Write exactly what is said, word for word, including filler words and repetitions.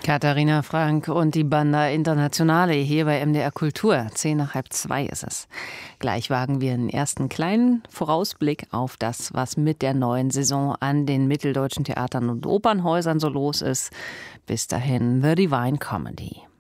Katharina Frank und die Banda Internationale hier bei M D R Kultur. Zehn nach halb zwei ist es. Gleich wagen wir einen ersten kleinen Vorausblick auf das, was mit der neuen Saison an den mitteldeutschen Theatern und Opernhäusern so los ist. Bis dahin The Divine Comedy.